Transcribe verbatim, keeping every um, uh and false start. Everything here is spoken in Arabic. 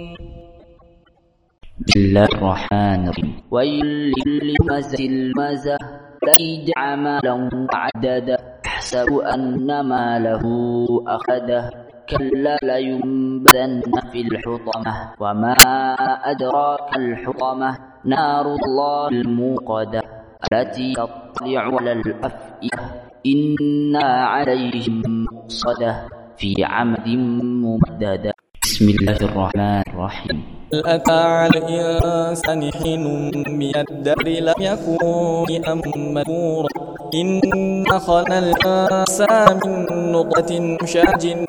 بسم الله الرحمن الرحيم. ويل لكل همزة لمزة الذي جمع ماله وعدده يحسب أن ماله أخلده كلا لينبذن في الحطمة وما أدراك الحطمة نار الله الموقدة التي تطلع على الأفئدة إنها عليهم مؤصدة في عمد ممددة. بسم الله الرحمن الرحيم. أتى على الإنسان حين من الدهر لم يكن شيئا مذكورا إنا خلقنا الإنسان من نطفة أمشاج